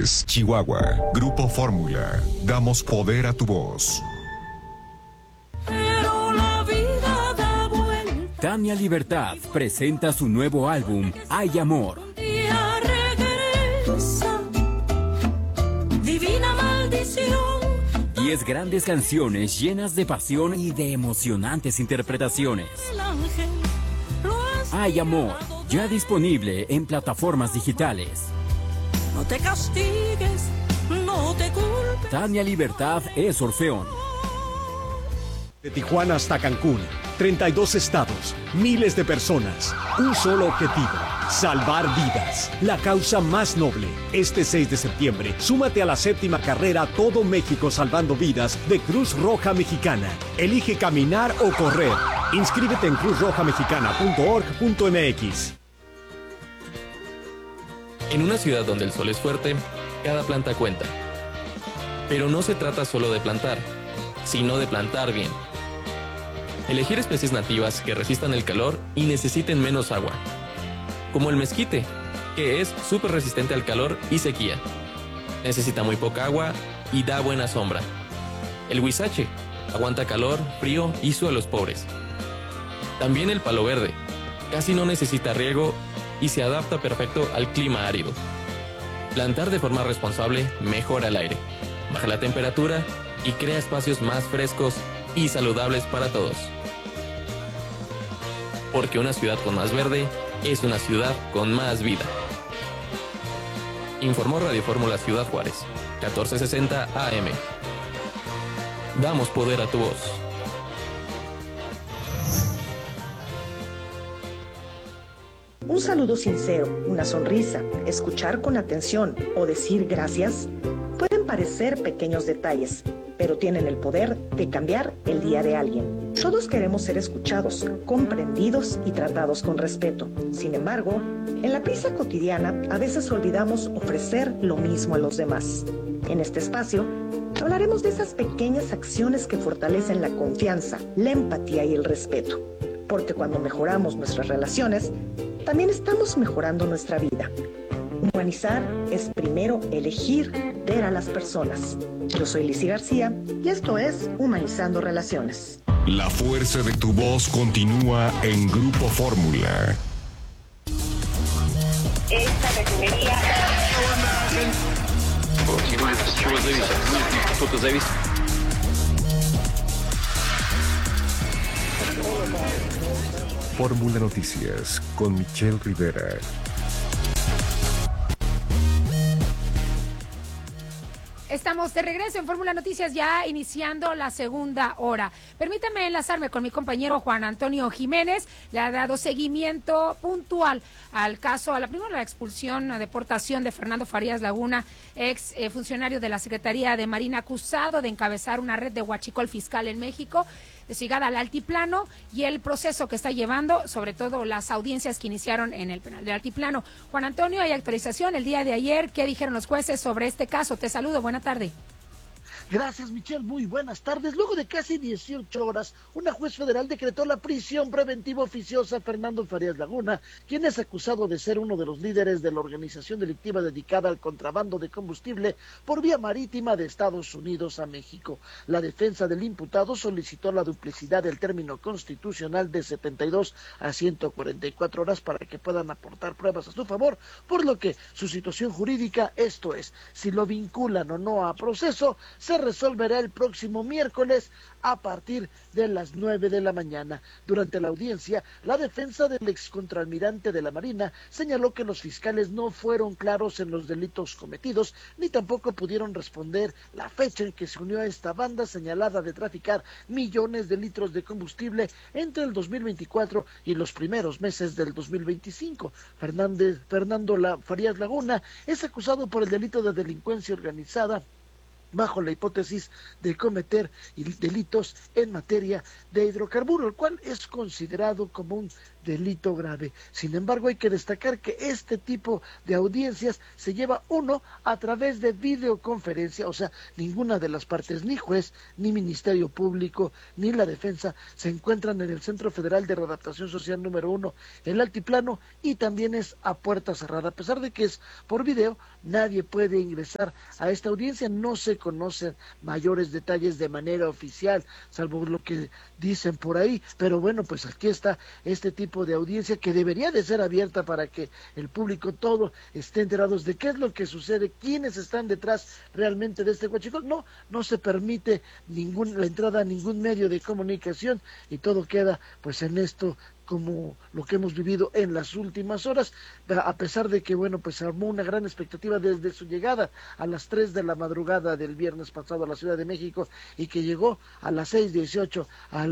Juárez, Chihuahua. Grupo Fórmula. Damos poder a tu voz. Tania Libertad presenta su nuevo álbum, Hay Amor. Divina maldición. 10 grandes canciones llenas de pasión y de emocionantes interpretaciones. Hay Amor, ya disponible en plataformas digitales. No te castigues, no te culpes. Tania Libertad es Orfeón. De Tijuana hasta Cancún, 32 estados, miles de personas, un solo objetivo, salvar vidas. La causa más noble. Este 6 de septiembre, súmate a la 7ª carrera Todo México Salvando Vidas de Cruz Roja Mexicana. Elige caminar o correr. Inscríbete en cruzrojamexicana.org.mx. En una ciudad donde el sol es fuerte, cada planta cuenta. Pero no se trata solo de plantar, sino de plantar bien. Elegir especies nativas que resistan el calor y necesiten menos agua. Como el mezquite, que es súper resistente al calor y sequía. Necesita muy poca agua y da buena sombra. El huizache aguanta calor, frío y suelos pobres. También el palo verde, casi no necesita riego y se adapta perfecto al clima árido. Plantar de forma responsable mejora el aire, baja la temperatura y crea espacios más frescos y saludables para todos. Porque una ciudad con más verde es una ciudad con más vida. Informó Radio Fórmula Ciudad Juárez, 1460 AM. Damos poder a tu voz. Un saludo sincero, una sonrisa, escuchar con atención o decir gracias pueden parecer pequeños detalles, pero tienen el poder de cambiar el día de alguien. Todos queremos ser escuchados, comprendidos y tratados con respeto. Sin embargo, en la prisa cotidiana a veces olvidamos ofrecer lo mismo a los demás. En este espacio hablaremos de esas pequeñas acciones que fortalecen la confianza, la empatía y el respeto. Porque cuando mejoramos nuestras relaciones, también estamos mejorando nuestra vida. Humanizar es primero elegir ver a las personas. Yo soy Lizzy García y esto es Humanizando Relaciones. La fuerza de tu voz continúa en Grupo Fórmula. Esta refinería... Fórmula Noticias con Michelle Rivera. Estamos de regreso en Fórmula Noticias, ya iniciando la segunda hora. Permítame enlazarme con mi compañero Juan Antonio Jiménez. Le ha dado seguimiento puntual al caso, a la expulsión, a deportación de Fernando Farías Laguna, ex funcionario de la Secretaría de Marina, acusado de encabezar una red de huachicol fiscal en México, desligada al altiplano, y el proceso que está llevando, sobre todo las audiencias que iniciaron en el penal del altiplano. Juan Antonio, hay actualización el día de ayer. ¿Qué dijeron los jueces sobre este caso? Te saludo, buena tarde. Gracias, Michelle, muy buenas tardes. Luego de casi 18 horas, una juez federal decretó la prisión preventiva oficiosa a Fernando Farías Laguna, quien es acusado de ser uno de los líderes de la organización delictiva dedicada al contrabando de combustible por vía marítima de Estados Unidos a México. La defensa del imputado solicitó la duplicidad del término constitucional de 72 a 144 horas para que puedan aportar pruebas a su favor, por lo que su situación jurídica, esto es, si lo vinculan o no a proceso, se resolverá el próximo miércoles a partir de las 9 de la mañana. Durante la audiencia, la defensa del excontraalmirante de la Marina señaló que los fiscales no fueron claros en los delitos cometidos, ni tampoco pudieron responder la fecha en que se unió a esta banda señalada de traficar millones de litros de combustible entre el 2024 y los primeros meses del 2025. Fernando Farías Laguna es acusado por el delito de delincuencia organizada bajo la hipótesis de cometer delitos en materia de hidrocarburos, el cual es considerado como un delito grave. Sin embargo, hay que destacar que este tipo de audiencias se lleva uno a través de videoconferencia, o sea, ninguna de las partes, ni juez, ni Ministerio Público, ni la defensa, se encuentran en el Centro Federal de Readaptación Social número 1, el Altiplano, y también es a puerta cerrada. A pesar de que es por video, nadie puede ingresar a esta audiencia, no se conocen mayores detalles de manera oficial, salvo lo que dicen por ahí, pero bueno, pues aquí está este tipo de audiencia que debería de ser abierta para que el público todo esté enterados de qué es lo que sucede, quiénes están detrás realmente de este huachicol. No se permite la entrada a ningún medio de comunicación y todo queda pues en esto como lo que hemos vivido en las últimas horas, a pesar de que, bueno, pues se armó una gran expectativa desde su llegada a las 3 de la madrugada del viernes pasado a la Ciudad de México y que llegó a las 6:18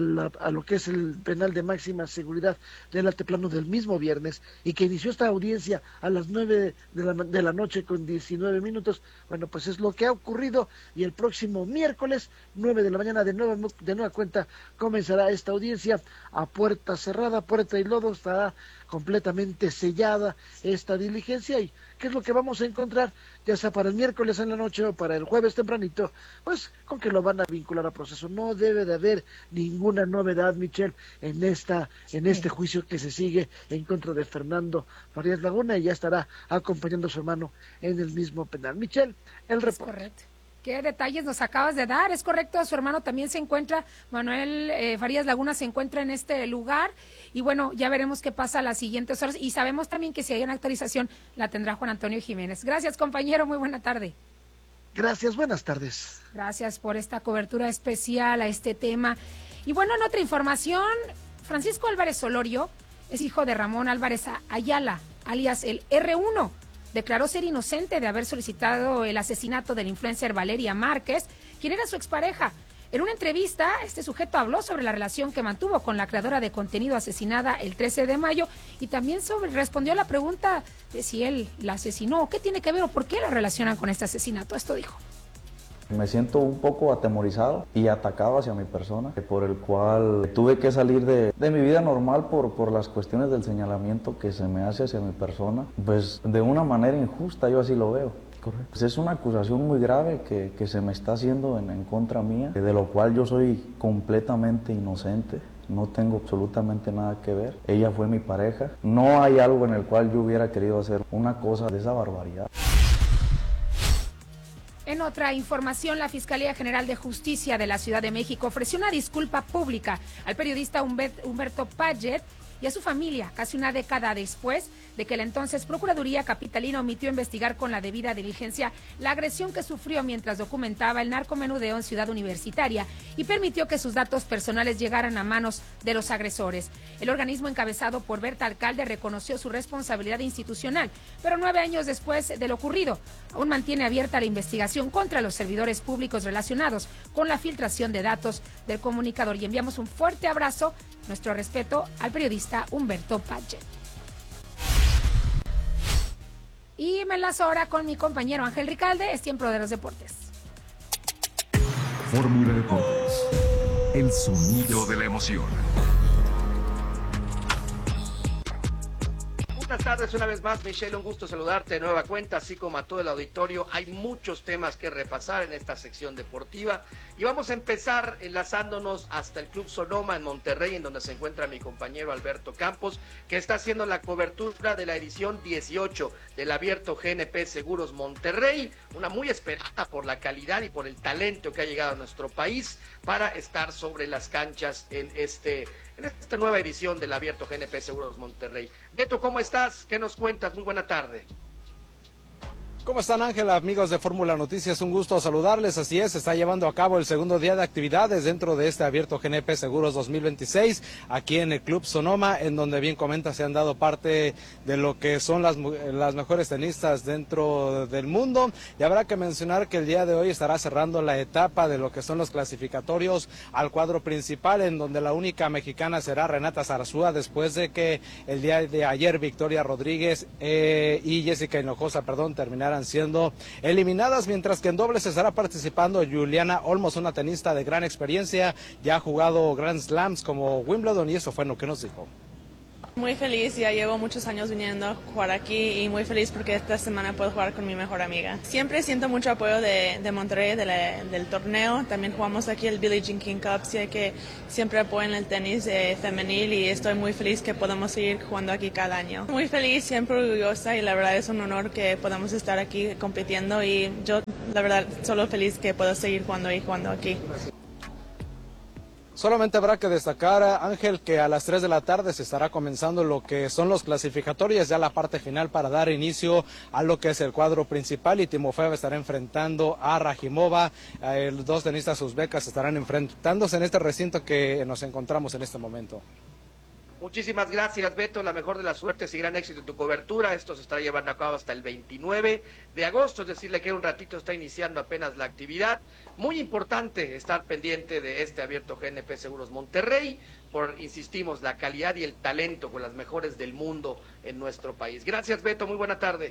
a lo que es el penal de máxima seguridad del Altiplano del mismo viernes y que inició esta audiencia a las 9 de la noche con 19 minutos, bueno, pues es lo que ha ocurrido y el próximo miércoles, 9 de la mañana de nueva cuenta, comenzará esta audiencia a puerta cerrada, puerta y lodo, estará completamente sellada esta diligencia. ¿Y qué es lo que vamos a encontrar? Ya sea para el miércoles en la noche o para el jueves tempranito, pues con que lo van a vincular a proceso. No debe de haber ninguna novedad, Michelle, en este juicio que se sigue en contra de Fernando Farías Laguna, y ya estará acompañando a su hermano en el mismo penal. Michelle, el reporte. Correcto. ¿Qué detalles nos acabas de dar? Es correcto, su hermano también se encuentra, Manuel Farías Laguna se encuentra en este lugar y bueno, ya veremos qué pasa las siguientes horas y sabemos también que si hay una actualización la tendrá Juan Antonio Jiménez. Gracias, compañero, muy buena tarde. Gracias, buenas tardes. Gracias por esta cobertura especial a este tema. Y bueno, en otra información, Francisco Álvarez Solorio es hijo de Ramón Álvarez Ayala, alias el R1. Declaró ser inocente de haber solicitado el asesinato del influencer Valeria Márquez, quien era su expareja. En una entrevista, este sujeto habló sobre la relación que mantuvo con la creadora de contenido asesinada el 13 de mayo y también respondió a la pregunta de si él la asesinó, qué tiene que ver o por qué la relacionan con este asesinato. Esto dijo. Me siento un poco atemorizado y atacado hacia mi persona, por el cual tuve que salir de mi vida normal por las cuestiones del señalamiento que se me hace hacia mi persona, pues de una manera injusta, yo así lo veo. Correcto. Pues es una acusación muy grave que se me está haciendo en contra mía, de lo cual yo soy completamente inocente. No tengo absolutamente nada que ver. Ella fue mi pareja. No hay algo en el cual yo hubiera querido hacer una cosa de esa barbaridad. En otra información, la Fiscalía General de Justicia de la Ciudad de México ofreció una disculpa pública al periodista Humberto Paget y a su familia, casi una década después de que la entonces Procuraduría Capitalina omitió investigar con la debida diligencia la agresión que sufrió mientras documentaba el narcomenudeo en Ciudad Universitaria y permitió que sus datos personales llegaran a manos de los agresores. El organismo encabezado por Berta Alcalde reconoció su responsabilidad institucional, pero 9 años después de lo ocurrido, aún mantiene abierta la investigación contra los servidores públicos relacionados con la filtración de datos del comunicador. Y enviamos un fuerte abrazo, nuestro respeto al periodista Humberto Paget. Y me enlazo ahora con mi compañero Ángel Ricalde. Es tiempo de los deportes. Fórmula Deportes. El sonido de la emoción. Buenas tardes una vez más, Michelle, un gusto saludarte de nueva cuenta, así como a todo el auditorio. Hay muchos temas que repasar en esta sección deportiva y vamos a empezar enlazándonos hasta el Club Sonoma en Monterrey, en donde se encuentra mi compañero Alberto Campos, que está haciendo la cobertura de la edición 18 del Abierto GNP Seguros Monterrey, una muy esperada por la calidad y por el talento que ha llegado a nuestro país para estar sobre las canchas en esta nueva edición del Abierto GNP Seguros Monterrey. Beto, ¿cómo estás? ¿Qué nos cuentas? Muy buena tarde. ¿Cómo están, Ángel? Amigos de Fórmula Noticias, un gusto saludarles. Así es, se está llevando a cabo el segundo día de actividades dentro de este Abierto GNP Seguros 2026, aquí en el Club Sonoma, en donde bien comenta se han dado parte de lo que son las mejores tenistas dentro del mundo. Y habrá que mencionar que el día de hoy estará cerrando la etapa de lo que son los clasificatorios al cuadro principal, en donde la única mexicana será Renata Zarazúa, después de que el día de ayer Victoria Rodríguez y Jessica Hinojosa, terminaran terminaran siendo eliminadas, mientras que en dobles estará participando Juliana Olmos, una tenista de gran experiencia, ya ha jugado Grand Slams como Wimbledon y eso fue lo que nos dijo. Muy feliz, ya llevo muchos años viniendo a jugar aquí y muy feliz porque esta semana puedo jugar con mi mejor amiga. Siempre siento mucho apoyo de Monterrey, del torneo. También jugamos aquí el Billie Jean King Cup, así que siempre apoyan el tenis femenil y estoy muy feliz que podamos seguir jugando aquí cada año. Muy feliz, siempre orgullosa y la verdad es un honor que podamos estar aquí compitiendo y yo la verdad solo feliz que puedo seguir jugando aquí. Solamente habrá que destacar, Ángel, que a las 3 de la tarde se estará comenzando lo que son los clasificatorios, ya la parte final para dar inicio a lo que es el cuadro principal y Timofeeva estará enfrentando a Rajimova. Los dos tenistas uzbecas estarán enfrentándose en este recinto que nos encontramos en este momento. Muchísimas gracias, Beto, la mejor de las suertes y gran éxito en tu cobertura. Esto se estará llevando a cabo hasta el 29 de agosto, es decirle que un ratito está iniciando apenas la actividad. Muy importante estar pendiente de este abierto GNP Seguros Monterrey, por, insistimos, la calidad y el talento con las mejores del mundo en nuestro país. Gracias, Beto, muy buena tarde.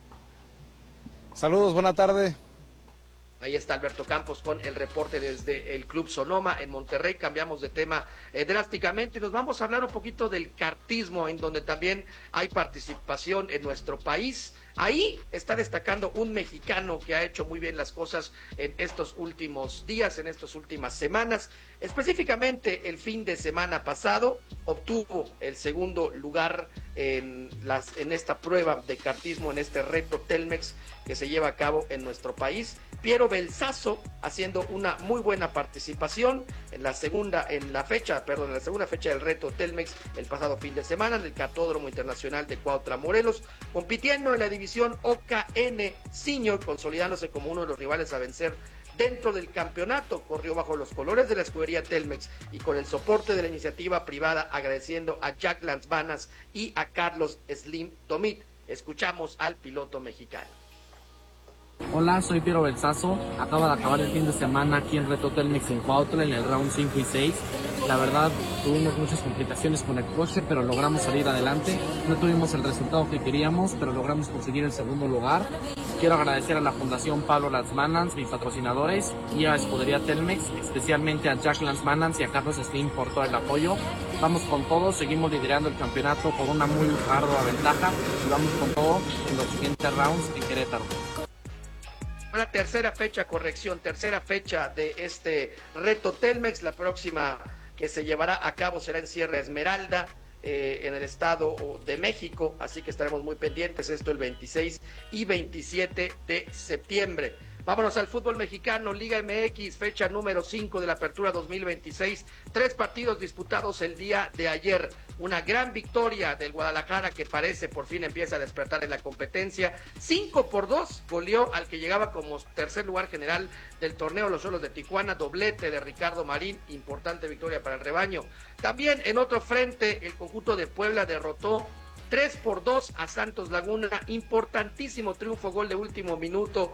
Saludos, buena tarde. Ahí está Alberto Campos con el reporte desde el Club Sonoma en Monterrey. Cambiamos de tema drásticamente y nos vamos a hablar un poquito del kartismo, en donde también hay participación en nuestro país. Ahí está destacando un mexicano que ha hecho muy bien las cosas en estos últimos días, en estas últimas semanas. Específicamente el fin de semana pasado obtuvo el segundo lugar en esta prueba de kartismo, en este reto Telmex que se lleva a cabo en nuestro país. Piero Belsazo haciendo una muy buena participación en la segunda fecha del reto Telmex el pasado fin de semana en el Cartódromo Internacional de Cuautla, Morelos, compitiendo en la división OKN Senior, consolidándose como uno de los rivales a vencer dentro del campeonato. Corrió bajo los colores de la escudería Telmex y con el soporte de la iniciativa privada, agradeciendo a Jack Lanzmanas y a Carlos Slim Tomit. Escuchamos al piloto mexicano. Hola, soy Piero Belsazo. Acaba de acabar el fin de semana aquí en Reto Telmex en Cuautla en el round 5 y 6. La verdad, tuvimos muchas complicaciones con el coche, pero logramos salir adelante. No tuvimos el resultado que queríamos, pero logramos conseguir el segundo lugar. Quiero agradecer a la Fundación Pablo Lanzmanans, mis patrocinadores, y a Escudería Telmex, especialmente a Jack Lanzmanans y a Carlos Slim por todo el apoyo. Vamos con todo, seguimos liderando el campeonato por una muy ardua ventaja y vamos con todo en los siguientes rounds en Querétaro. Una tercera fecha de este reto Telmex. La próxima que se llevará a cabo será en Sierra Esmeralda, en el Estado de México, así que estaremos muy pendientes, esto el 26 y 27 de septiembre. Vámonos al fútbol mexicano, Liga MX, fecha número 5 de la apertura 2026, 3 partidos disputados el día de ayer, una gran victoria del Guadalajara que parece por fin empieza a despertar en la competencia, 5-2 goleó al que llegaba como tercer lugar general del torneo, los Xolos de Tijuana, doblete de Ricardo Marín, importante victoria para el rebaño. También en otro frente, el conjunto de Puebla derrotó 3-2 a Santos Laguna, importantísimo triunfo, gol de último minuto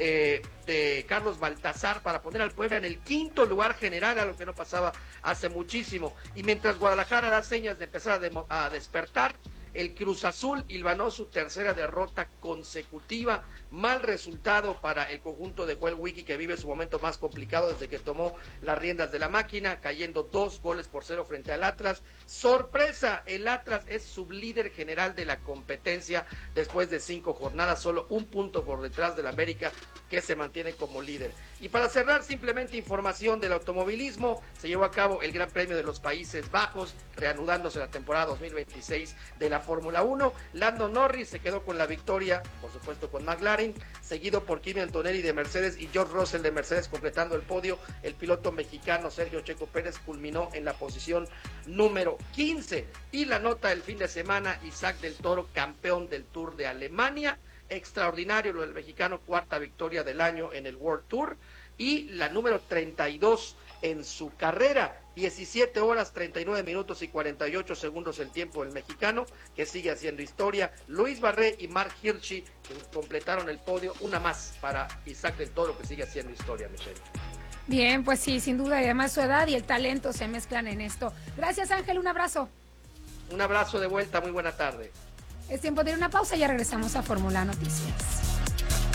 de Carlos Baltazar para poner al Puebla en el quinto lugar general, a lo que no pasaba hace muchísimo. Y mientras Guadalajara da señas de empezar a despertar, el Cruz Azul hilvanó su tercera derrota consecutiva, mal resultado para el conjunto de Joel Wiki, que vive su momento más complicado desde que tomó las riendas de la máquina, cayendo 2-0 frente al Atlas. Sorpresa, el Atlas es sublíder general de la competencia después de 5 jornadas, solo un punto por detrás del América, que se mantiene como líder. Y para cerrar, simplemente información del automovilismo, se llevó a cabo el Gran Premio de los Países Bajos, reanudándose la temporada 2026 de la Fórmula 1. Lando Norris se quedó con la victoria, por supuesto con McLaren, seguido por Kimi Antonelli de Mercedes y George Russell de Mercedes completando el podio. El piloto mexicano Sergio Checo Pérez culminó en la posición número 15. Y la nota del fin de semana, Isaac del Toro, campeón del Tour de Alemania. Extraordinario lo del mexicano, cuarta victoria del año en el World Tour y la número 32 en su carrera. 17 horas, 39 minutos y 48 segundos el tiempo del mexicano, que sigue haciendo historia. Luis Barré y Mark Hirschi que completaron el podio, una más para Isaac del Toro, que sigue haciendo historia, Michelle. Bien, pues sí, sin duda, y además su edad y el talento se mezclan en esto. Gracias, Ángel, un abrazo. Un abrazo de vuelta, muy buena tarde. Es tiempo de ir a una pausa y ya regresamos a Fórmula Noticias.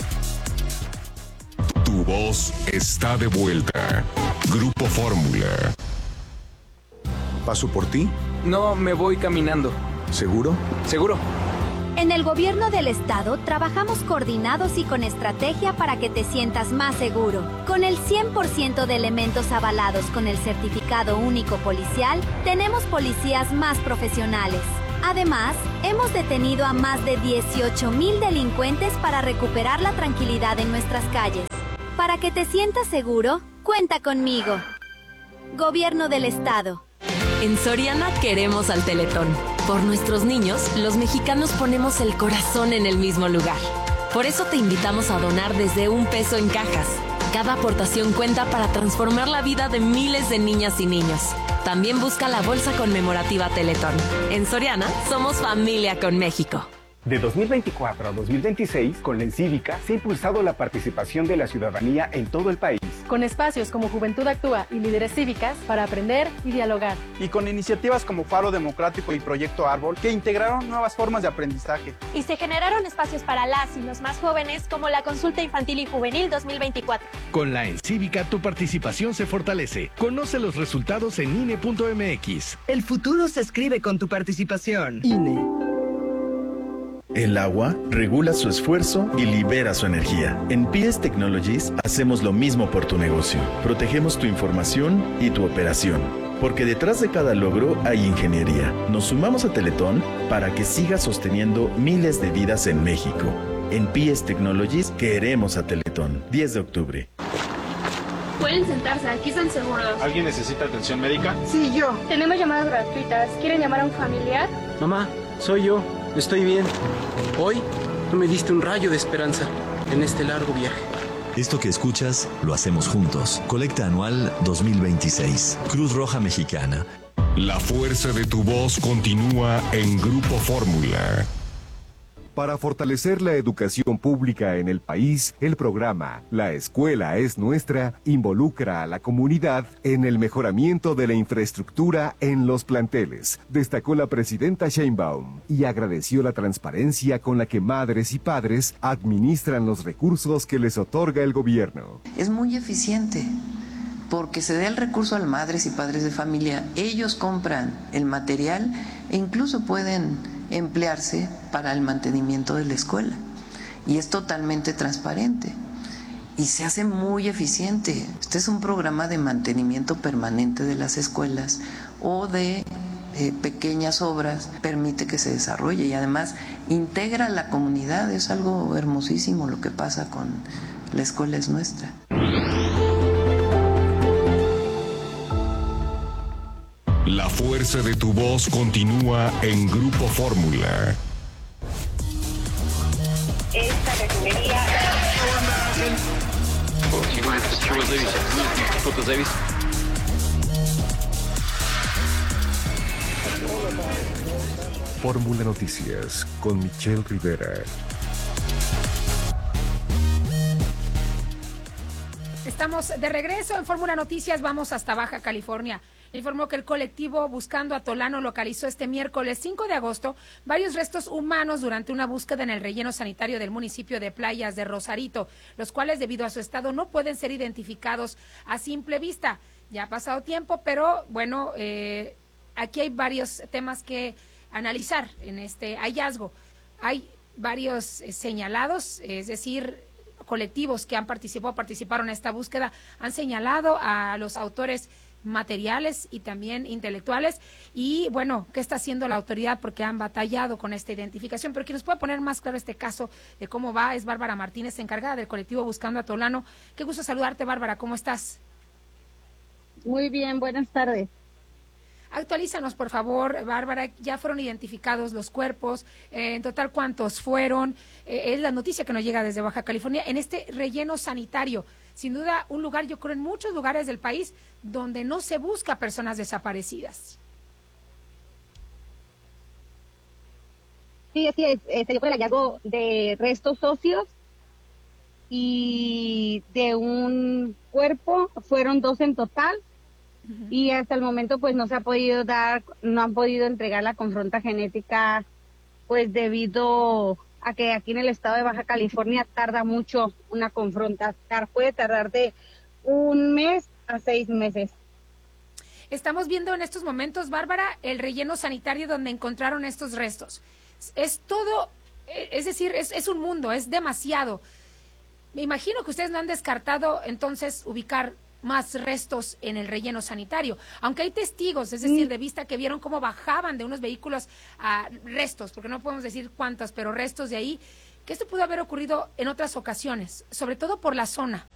voz está de vuelta. Grupo Fórmula. ¿Paso por ti? No, me voy caminando. ¿Seguro? Seguro. En el gobierno del estado trabajamos coordinados y con estrategia para que te sientas más seguro. Con el 100% de elementos avalados con el certificado único policial, tenemos policías más profesionales. Además, hemos detenido a más de 18,000 delincuentes para recuperar la tranquilidad en nuestras calles. Para que te sientas seguro, cuenta conmigo. Gobierno del estado. En Soriana queremos al Teletón. Por nuestros niños, los mexicanos ponemos el corazón en el mismo lugar. Por eso te invitamos a donar desde $1 en cajas. Cada aportación cuenta para transformar la vida de miles de niñas y niños. También busca la bolsa conmemorativa Teletón. En Soriana, somos familia con México. De 2024 a 2026, con la Encívica se ha impulsado la participación de la ciudadanía en todo el país. Con espacios como Juventud Actúa y Líderes Cívicas para aprender y dialogar. Y con iniciativas como Faro Democrático y Proyecto Árbol que integraron nuevas formas de aprendizaje. Y se generaron espacios para las y los más jóvenes como la Consulta Infantil y Juvenil 2024. Con la Encívica tu participación se fortalece. Conoce los resultados en INE.mx. El futuro se escribe con tu participación. INE. El agua regula su esfuerzo y libera su energía. En PS Technologies hacemos lo mismo por tu negocio. Protegemos tu información y tu operación. Porque detrás de cada logro hay ingeniería. Nos sumamos a Teletón para que siga sosteniendo miles de vidas en México. En PS Technologies queremos a Teletón. 10 de octubre. Pueden sentarse, aquí están seguros. ¿Alguien necesita atención médica? Sí, yo. Tenemos llamadas gratuitas. ¿Quieren llamar a un familiar? Mamá, soy yo. Estoy bien. Hoy tú me diste un rayo de esperanza en este largo viaje. Esto que escuchas, lo hacemos juntos. Colecta anual 2026. Cruz Roja Mexicana. La fuerza de tu voz continúa en Grupo Fórmula. Para fortalecer la educación pública en el país, el programa La Escuela es Nuestra involucra a la comunidad en el mejoramiento de la infraestructura en los planteles, destacó la presidenta Sheinbaum y agradeció la transparencia con la que madres y padres administran los recursos que les otorga el gobierno. Es muy eficiente porque se da el recurso a las madres y padres de familia, ellos compran el material e incluso pueden emplearse para el mantenimiento de la escuela y es totalmente transparente y se hace muy eficiente. Este es un programa de mantenimiento permanente de las escuelas o de pequeñas obras, permite que se desarrolle y además integra a la comunidad. Es algo hermosísimo lo que pasa con La Escuela es Nuestra. La fuerza de tu voz continúa en Grupo Fórmula. Esta refinería... Fórmula Noticias con Michelle Rivera. Estamos de regreso en Fórmula Noticias, vamos hasta Baja California. Informó que el colectivo Buscando a Tolano localizó este miércoles 5 de agosto varios restos humanos durante una búsqueda en el relleno sanitario del municipio de Playas de Rosarito, los cuales debido a su estado no pueden ser identificados a simple vista. Ya ha pasado tiempo, pero bueno, aquí hay varios temas que analizar en este hallazgo. Hay varios señalados, es decir, colectivos que participaron en esta búsqueda, han señalado a los autores materiales y también intelectuales y bueno, ¿qué está haciendo la autoridad? Porque han batallado con esta identificación, pero quien nos puede poner más claro este caso de cómo va es Bárbara Martínez, encargada del colectivo Buscando a Tolano. Qué gusto saludarte, Bárbara, ¿cómo estás? Muy bien, buenas tardes. Actualízanos, por favor, Bárbara, ya fueron identificados los cuerpos, en total, ¿cuántos fueron? Es la noticia que nos llega desde Baja California en este relleno sanitario. Sin duda, un lugar, yo creo, en muchos lugares del país donde no se busca personas desaparecidas. Sí, así es. Se dio por el hallazgo de restos óseos y de un cuerpo, fueron 2 en total. Y hasta el momento pues no han podido entregar la confronta genética pues debido a que aquí en el estado de Baja California tarda mucho una confrontación, puede tardar de 1 mes a 6 meses. Estamos viendo en estos momentos, Bárbara, el relleno sanitario donde encontraron estos restos. Es todo, es decir, es un mundo, es demasiado. Me imagino que ustedes no han descartado entonces ubicar más restos en el relleno sanitario, aunque hay testigos, es decir, de vista que vieron cómo bajaban de unos vehículos a restos, porque no podemos decir cuántos, pero restos de ahí, que esto pudo haber ocurrido en otras ocasiones, sobre todo por la zona.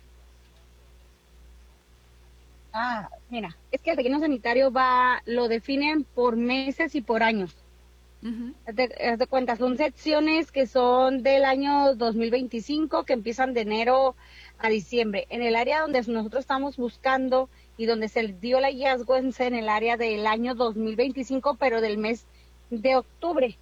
Mira, es que el relleno sanitario lo definen por meses y por años. Haz de cuenta, son secciones que son del año 2025, que empiezan de enero a diciembre. En el área donde nosotros estamos buscando y donde se dio el hallazgo es en el área del año 2025, pero del mes de octubre,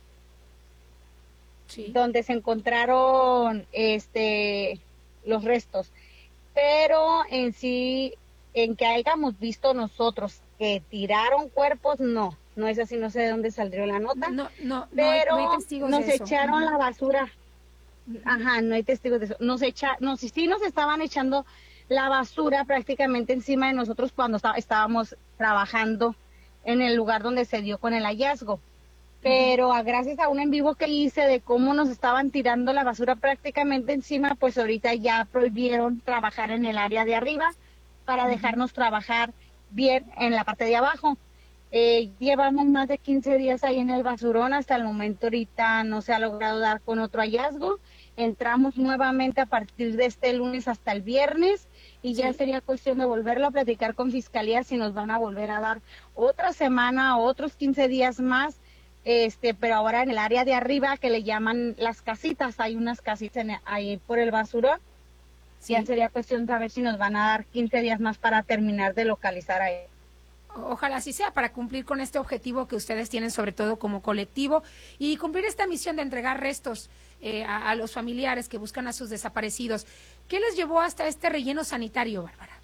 donde se encontraron los restos. Pero en sí, en que hayamos visto nosotros que tiraron cuerpos, no es así, no sé de dónde saldría la nota. Pero no hay testigos nos de eso. echaron la basura. No hay testigos de eso. Sí nos estaban echando la basura prácticamente encima de nosotros cuando estábamos trabajando en el lugar donde se dio con el hallazgo. Pero gracias a un en vivo que hice de cómo nos estaban tirando la basura prácticamente encima, pues ahorita ya prohibieron trabajar en el área de arriba para dejarnos trabajar bien en la parte de abajo. Llevamos más de 15 días ahí en el basurón, hasta el momento ahorita no se ha logrado dar con otro hallazgo. Entramos nuevamente a partir de este lunes hasta el viernes y ya sería cuestión de volverlo a platicar con Fiscalía si nos van a volver a dar otra semana o otros 15 días más, pero ahora en el área de arriba que le llaman las casitas, hay unas casitas ahí por el basurón. Ya sería cuestión de saber si nos van a dar 15 días más para terminar de localizar a él. Ojalá así sea, para cumplir con este objetivo que ustedes tienen, sobre todo como colectivo, y cumplir esta misión de entregar restos a los familiares que buscan a sus desaparecidos. ¿Qué les llevó hasta este relleno sanitario, Bárbara?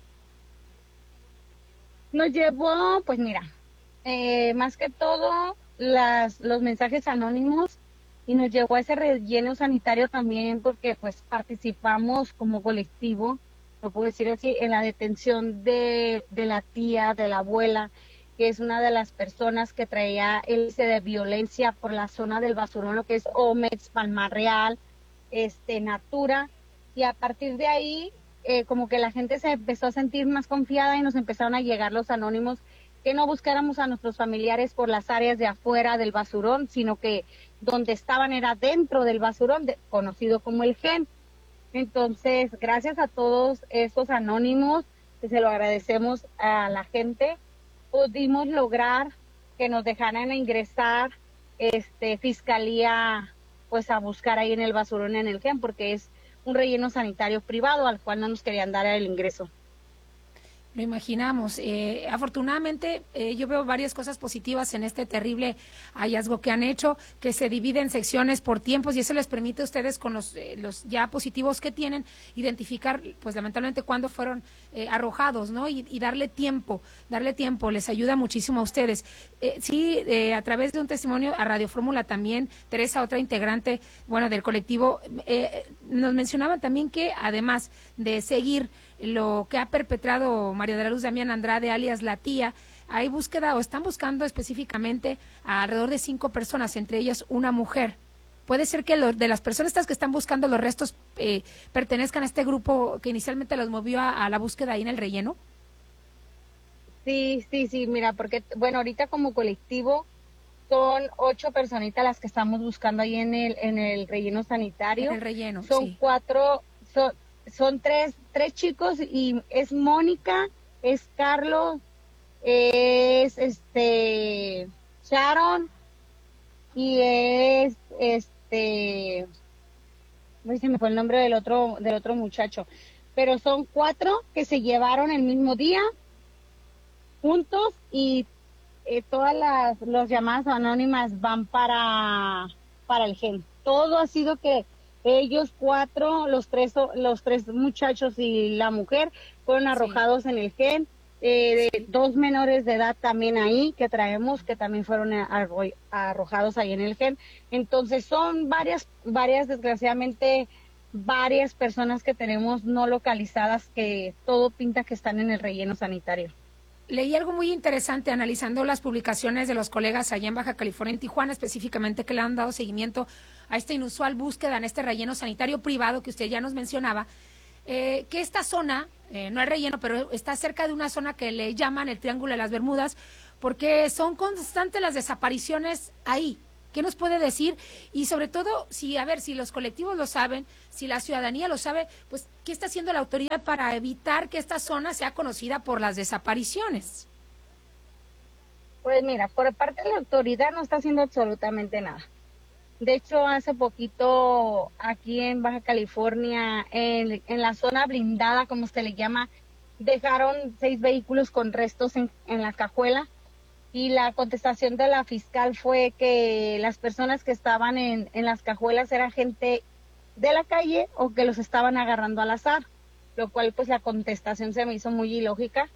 Nos llevó, pues mira, más que todo los mensajes anónimos, y nos llevó a ese relleno sanitario también porque pues participamos como colectivo, lo puedo decir así, en la detención de la tía, de la abuela, que es una de las personas que traía el índice de violencia por la zona del basurón, lo que es Omex, Palmar Real, Natura, y a partir de ahí como que la gente se empezó a sentir más confiada y nos empezaron a llegar los anónimos que no buscáramos a nuestros familiares por las áreas de afuera del basurón, sino que donde estaban era dentro del basurón, conocido como el GEN. Entonces, gracias a todos esos anónimos, que se lo agradecemos a la gente, pudimos lograr que nos dejaran ingresar Fiscalía pues a buscar ahí en el basurón en el GEN, porque es un relleno sanitario privado al cual no nos querían dar el ingreso. Lo imaginamos. Afortunadamente, yo veo varias cosas positivas en este terrible hallazgo que han hecho, que se divide en secciones por tiempos y eso les permite a ustedes, con los ya positivos que tienen, identificar, pues lamentablemente, cuándo fueron arrojados, ¿no? Y darle tiempo, les ayuda muchísimo a ustedes. A través de un testimonio a Radio Fórmula también, Teresa, otra integrante, del colectivo, nos mencionaban también que además de seguir lo que ha perpetrado María de la Luz Damián Andrade, alias La Tía, hay búsqueda o están buscando específicamente a alrededor de 5 personas, entre ellas una mujer. ¿Puede ser que de las personas estas que están buscando los restos pertenezcan a este grupo que inicialmente los movió a la búsqueda ahí en el relleno? Sí, mira, porque, ahorita como colectivo son 8 personitas las que estamos buscando ahí en el relleno sanitario. En el relleno, son 4, son tres chicos, y es Mónica, es Carlos, es Sharon, y es no se me fue el nombre del otro muchacho, pero son 4 que se llevaron el mismo día juntos, y todas las llamadas anónimas van para el GEN. Todo ha sido que ellos 4, los tres muchachos y la mujer fueron arrojados en el GEN, de 2 menores de edad también ahí que traemos, que también fueron arrojados ahí en el GEN. Entonces son varias, desgraciadamente, varias personas que tenemos no localizadas, que todo pinta que están en el relleno sanitario. Leí algo muy interesante analizando las publicaciones de los colegas allá en Baja California, en Tijuana específicamente, que le han dado seguimiento a esta inusual búsqueda en este relleno sanitario privado que usted ya nos mencionaba, que esta zona, no es relleno, pero está cerca de una zona que le llaman el Triángulo de las Bermudas, porque son constantes las desapariciones ahí. ¿Qué nos puede decir? Y sobre todo, si los colectivos lo saben, si la ciudadanía lo sabe, pues, ¿qué está haciendo la autoridad para evitar que esta zona sea conocida por las desapariciones? Pues mira, por parte de la autoridad no está haciendo absolutamente nada. De hecho, hace poquito aquí en Baja California, en la zona blindada, como se le llama, dejaron 6 vehículos con restos en la cajuela, y la contestación de la fiscal fue que las personas que estaban en las cajuelas eran gente de la calle o que los estaban agarrando al azar, lo cual pues la contestación se me hizo muy ilógica.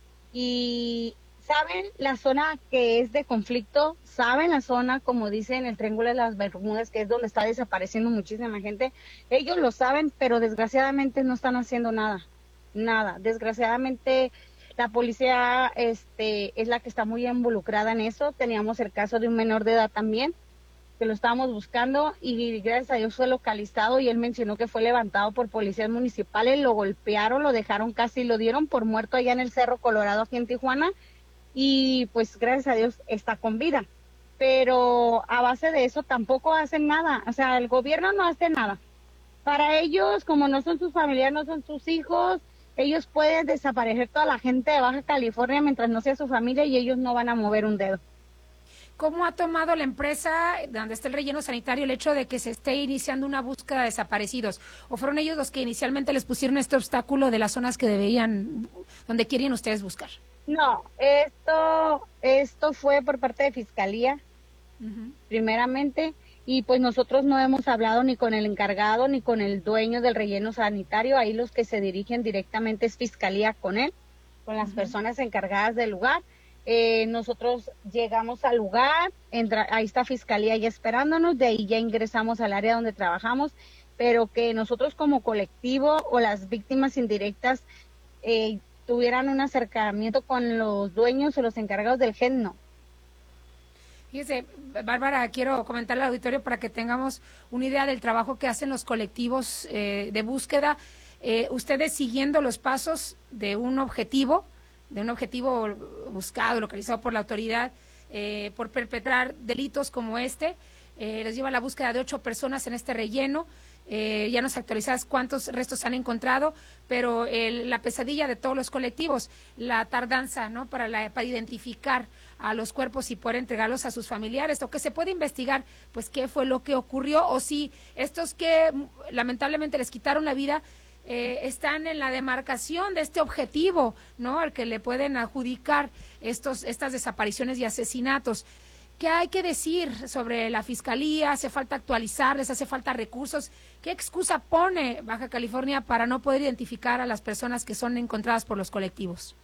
Y saben la zona que es de conflicto, saben la zona, como dicen, el Triángulo de las Bermudas, que es donde está desapareciendo muchísima gente. Ellos lo saben, pero desgraciadamente no están haciendo nada. Desgraciadamente la policía es la que está muy involucrada en eso. Teníamos el caso de un menor de edad también, que lo estábamos buscando, y gracias a Dios fue localizado, y él mencionó que fue levantado por policías municipales, lo golpearon, lo dejaron casi, lo dieron por muerto allá en el Cerro Colorado, aquí en Tijuana, y pues gracias a Dios está con vida. Pero a base de eso tampoco hacen nada, o sea, el gobierno no hace nada. Para ellos, como no son sus familiares, no son sus hijos, ellos pueden desaparecer toda la gente de Baja California mientras no sea su familia, y ellos no van a mover un dedo. ¿Cómo ha tomado la empresa donde está el relleno sanitario el hecho de que se esté iniciando una búsqueda de desaparecidos? ¿O fueron ellos los que inicialmente les pusieron este obstáculo de las zonas que donde quieren ustedes buscar? No, esto fue por parte de Fiscalía, primeramente, y pues nosotros no hemos hablado ni con el encargado ni con el dueño del relleno sanitario. Ahí los que se dirigen directamente es Fiscalía con él, con las personas encargadas del lugar. Nosotros llegamos al lugar, ahí está Fiscalía ya esperándonos, de ahí ya ingresamos al área donde trabajamos, pero que nosotros como colectivo o las víctimas indirectas tuvieran un acercamiento con los dueños o los encargados del GEN, no. Fíjese, Bárbara, quiero comentarle al auditorio para que tengamos una idea del trabajo que hacen los colectivos de búsqueda. Ustedes siguiendo los pasos de un objetivo buscado, localizado por la autoridad, por perpetrar delitos como este, les lleva a la búsqueda de 8 personas en este relleno. Ya nos actualizas cuántos restos han encontrado, pero la pesadilla de todos los colectivos, la tardanza, ¿no? para identificar a los cuerpos y poder entregarlos a sus familiares, o que se puede investigar, pues, qué fue lo que ocurrió, o si estos que lamentablemente les quitaron la vida están en la demarcación de este objetivo, ¿no? Al que le pueden adjudicar estas desapariciones y asesinatos. ¿Qué hay que decir sobre la Fiscalía? ¿Hace falta actualizarles? ¿Hace falta recursos? ¿Qué excusa pone Baja California para no poder identificar a las personas que son encontradas por los colectivos?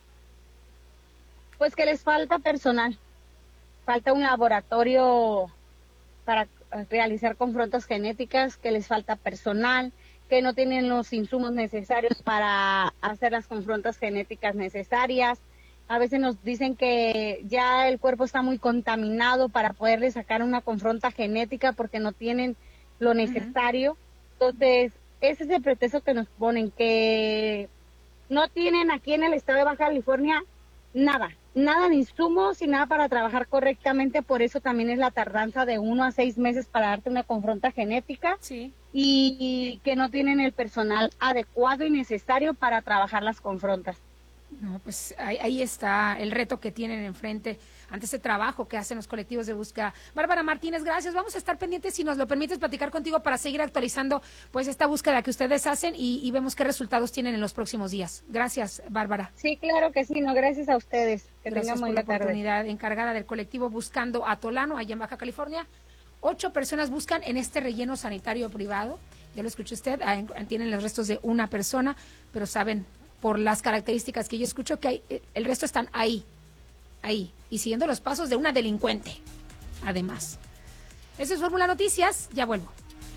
Pues que les falta personal. Falta un laboratorio para realizar confrontas genéticas, que les falta personal, que no tienen los insumos necesarios para hacer las confrontas genéticas necesarias. A veces nos dicen que ya el cuerpo está muy contaminado para poderle sacar una confronta genética porque no tienen lo necesario. Entonces, ese es el pretexto que nos ponen, que no tienen aquí en el estado de Baja California nada de insumos y nada para trabajar correctamente. Por eso también es la tardanza de 1 a 6 meses para darte una confronta genética. Sí. Y que no tienen el personal adecuado y necesario para trabajar las confrontas. No, pues ahí está el reto que tienen enfrente ante ese trabajo que hacen los colectivos de búsqueda. Bárbara Martínez, gracias. Vamos a estar pendientes, si nos lo permites, platicar contigo para seguir actualizando pues esta búsqueda que ustedes hacen y vemos qué resultados tienen en los próximos días. Gracias, Bárbara. Sí, claro que sí, no, gracias a ustedes. Que gracias tengan por la buena oportunidad. Encargada del colectivo Buscando a Tolano, allá en Baja California. 8 personas buscan en este relleno sanitario privado. Ya lo escuchó usted, tienen los restos de una persona, pero saben por las características que yo escucho que hay, el resto están ahí, y siguiendo los pasos de una delincuente, además. Eso es Fórmula Noticias, ya vuelvo.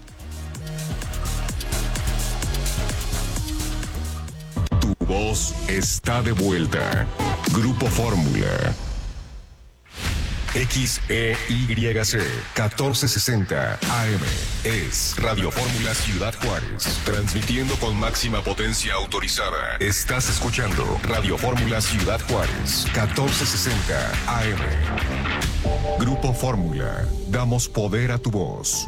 Tu voz está de vuelta. Grupo Fórmula. XEYC 1460 AM es Radio Fórmula Ciudad Juárez, transmitiendo con máxima potencia autorizada. Estás escuchando Radio Fórmula Ciudad Juárez 1460 AM. Grupo Fórmula, damos poder a tu voz.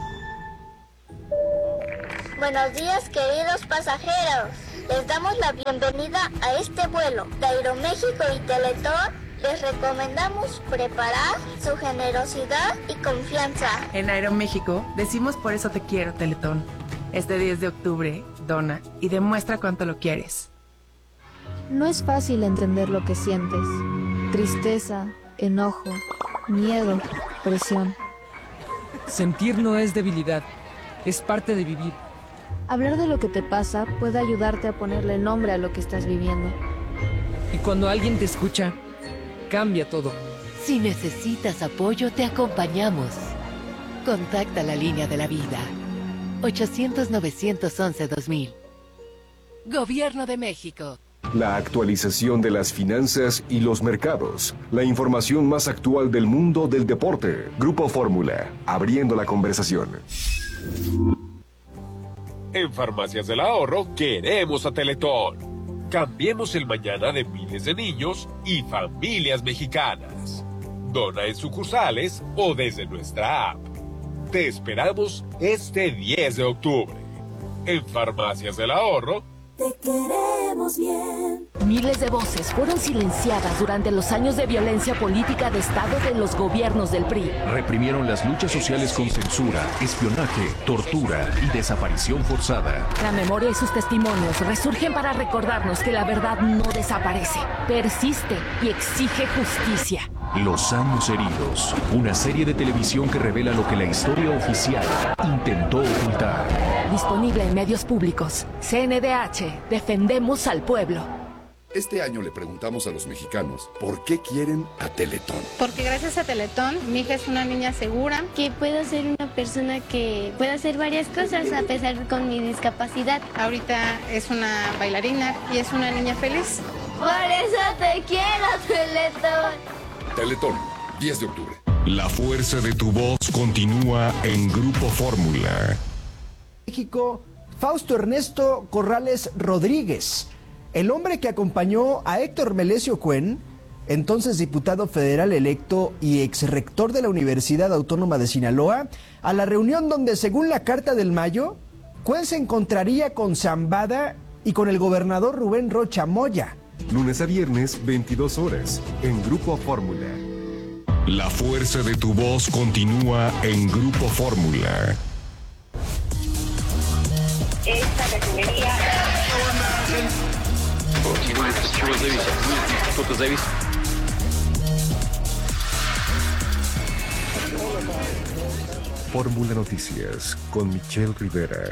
Buenos días, queridos pasajeros. Les damos la bienvenida a este vuelo de Aeroméxico y Teletón. Les recomendamos preparar su generosidad y confianza. En Aeroméxico decimos por eso te quiero, Teletón. Este 10 de octubre, dona y demuestra cuánto lo quieres. No es fácil entender lo que sientes. Tristeza, enojo, miedo, presión. Sentir no es debilidad, es parte de vivir. Hablar de lo que te pasa puede ayudarte a ponerle nombre a lo que estás viviendo. Y cuando alguien te escucha, cambia todo. Si necesitas apoyo, te acompañamos. Contacta la línea de la vida. 800-911-2000. Gobierno de México. La actualización de las finanzas y los mercados. La información más actual del mundo del deporte. Grupo Fórmula, abriendo la conversación. En Farmacias del Ahorro queremos a Teletón. Cambiemos el mañana de miles de niños y familias mexicanas. Dona en sucursales o desde nuestra app. Te esperamos este 10 de octubre. En Farmacias del Ahorro. Te queremos bien. Miles de voces fueron silenciadas durante los años de violencia política de Estado de los gobiernos del PRI. Reprimieron las luchas sociales con censura, espionaje, tortura y desaparición forzada. La memoria y sus testimonios resurgen para recordarnos que la verdad no desaparece, persiste y exige justicia. Los años heridos, una serie de televisión que revela lo que la historia oficial intentó ocultar. Disponible en medios públicos. CNDH, defendemos al pueblo. Este año le preguntamos a los mexicanos por qué quieren a Teletón. Porque gracias a Teletón, mi hija es una niña segura. Que puedo ser una persona que pueda hacer varias cosas a pesar con mi discapacidad. Ahorita es una bailarina y es una niña feliz. Por eso te quiero, Teletón. Teletón, 10 de octubre. La fuerza de tu voz continúa en Grupo Fórmula. México, Fausto Ernesto Corrales Rodríguez, el hombre que acompañó a Héctor Melesio Cuen, entonces diputado federal electo y exrector de la Universidad Autónoma de Sinaloa, a la reunión donde, según la Carta del Mayo, Cuen se encontraría con Zambada y con el gobernador Rubén Rocha Moya. Lunes a viernes, 22 horas, en Grupo Fórmula. La fuerza de tu voz continúa en Grupo Fórmula. Esta refinería... Fórmula Noticias con Michelle Rivera.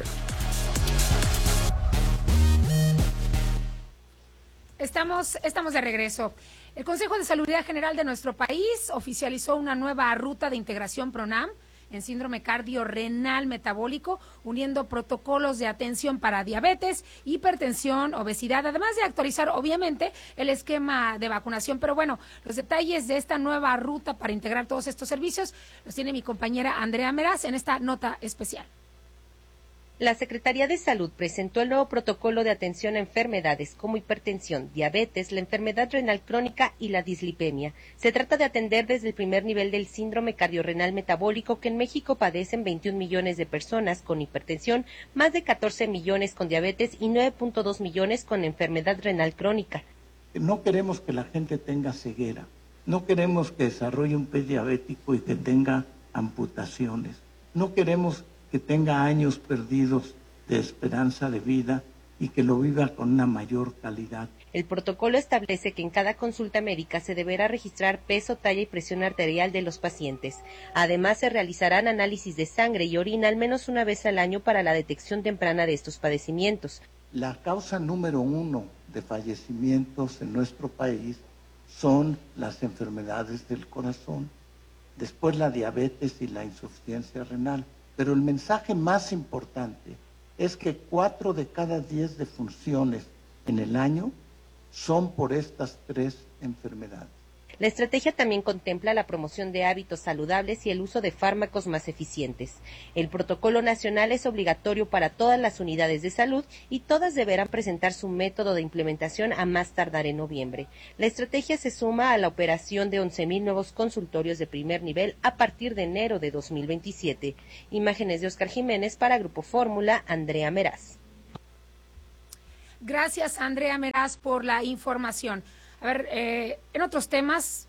Estamos de regreso. El Consejo de Salud General de nuestro país oficializó una nueva ruta de integración PRONAM en síndrome cardiorrenal metabólico, uniendo protocolos de atención para diabetes, hipertensión, obesidad, además de actualizar, obviamente, el esquema de vacunación. Pero bueno, los detalles de esta nueva ruta para integrar todos estos servicios los tiene mi compañera Andrea Meraz en esta nota especial. La Secretaría de Salud presentó el nuevo protocolo de atención a enfermedades como hipertensión, diabetes, la enfermedad renal crónica y la dislipemia. Se trata de atender desde el primer nivel del síndrome cardiorrenal metabólico, que en México padecen 21 millones de personas con hipertensión, más de 14 millones con diabetes y 9.2 millones con enfermedad renal crónica. No queremos que la gente tenga ceguera, no queremos que desarrolle un pie diabético y que tenga amputaciones, no queremos que tenga años perdidos de esperanza de vida y que lo viva con una mayor calidad. El protocolo establece que en cada consulta médica se deberá registrar peso, talla y presión arterial de los pacientes. Además, se realizarán análisis de sangre y orina al menos una vez al año para la detección temprana de estos padecimientos. La causa número 1 de fallecimientos en nuestro país son las enfermedades del corazón, después la diabetes y la insuficiencia renal. Pero el mensaje más importante es que 4 de cada 10 defunciones en el año son por estas 3 enfermedades. La estrategia también contempla la promoción de hábitos saludables y el uso de fármacos más eficientes. El protocolo nacional es obligatorio para todas las unidades de salud y todas deberán presentar su método de implementación a más tardar en noviembre. La estrategia se suma a la operación de 11,000 nuevos consultorios de primer nivel a partir de enero de 2027. Imágenes de Oscar Jiménez para Grupo Fórmula, Andrea Meraz. Gracias, Andrea Meraz, por la información. A ver, en otros temas,